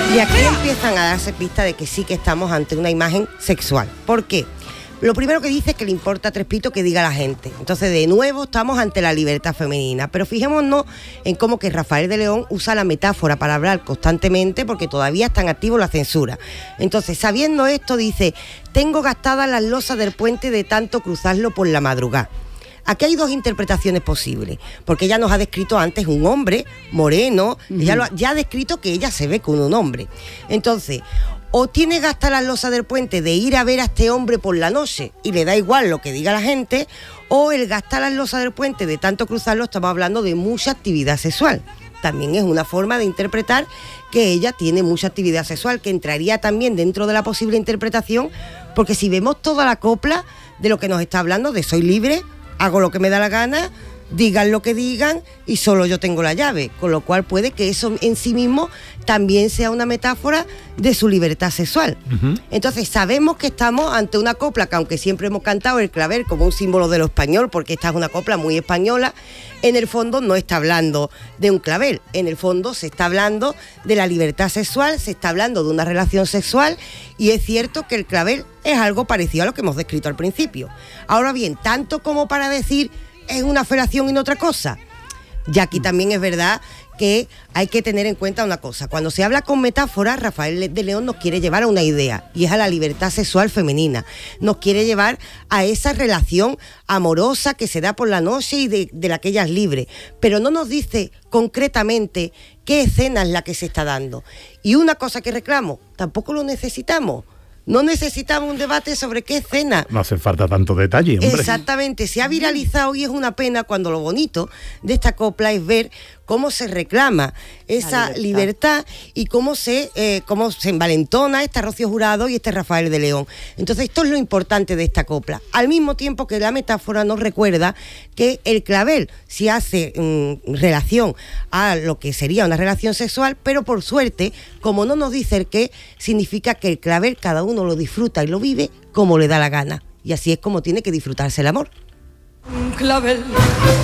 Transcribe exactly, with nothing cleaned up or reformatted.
Y aquí empiezan a darse pista de que sí que estamos ante una imagen sexual. ¿Por qué? Lo primero que dice es que le importa tres pitos que diga la gente. Entonces, de nuevo, estamos ante la libertad femenina. Pero fijémonos en cómo que Rafael de León usa la metáfora para hablar constantemente, porque todavía está en activo la censura. Entonces, sabiendo esto, dice: tengo gastadas las losas del puente de tanto cruzarlo por la madrugada. Aquí hay dos interpretaciones posibles, porque ella nos ha descrito antes un hombre moreno, uh-huh. ella lo ha, ya ha descrito que ella se ve con un hombre. Entonces, o tiene gastar las losas del puente de ir a ver a este hombre por la noche y le da igual lo que diga la gente, o el gastar las losas del puente de tanto cruzarlo, estamos hablando de mucha actividad sexual. También es una forma de interpretar que ella tiene mucha actividad sexual, que entraría también dentro de la posible interpretación, porque si vemos toda la copla de lo que nos está hablando, de soy libre, hago lo que me da la gana, digan lo que digan y solo yo tengo la llave, con lo cual puede que eso en sí mismo también sea una metáfora de su libertad sexual. Uh-huh. Entonces sabemos que estamos ante una copla que, aunque siempre hemos cantado el clavel como un símbolo de lo español, porque esta es una copla muy española, en el fondo no está hablando de un clavel, en el fondo se está hablando de la libertad sexual, se está hablando de una relación sexual, y es cierto que el clavel es algo parecido a lo que hemos descrito al principio. Ahora bien, tanto como para decir es una felación y no otra cosa. Y aquí también es verdad que hay que tener en cuenta una cosa. Cuando se habla con metáforas, Rafael de León nos quiere llevar a una idea, y es a la libertad sexual femenina. Nos quiere llevar a esa relación amorosa que se da por la noche y de, de la que ella es libre. Pero no nos dice concretamente qué escena es la que se está dando. Y una cosa que reclamo, tampoco lo necesitamos. No necesitamos un debate sobre qué escena. No hace falta tanto detalle, hombre. Exactamente, se ha viralizado y es una pena cuando lo bonito de esta copla es ver cómo se reclama esa libertad. libertad y cómo se, eh, cómo se envalentona este Rocío Jurado y este Rafael de León. Entonces esto es lo importante de esta copla. Al mismo tiempo que la metáfora nos recuerda que el clavel sí hace mm, relación a lo que sería una relación sexual, pero por suerte, como no nos dice el qué, significa que el clavel cada uno lo disfruta y lo vive como le da la gana. Y así es como tiene que disfrutarse el amor. Un clavel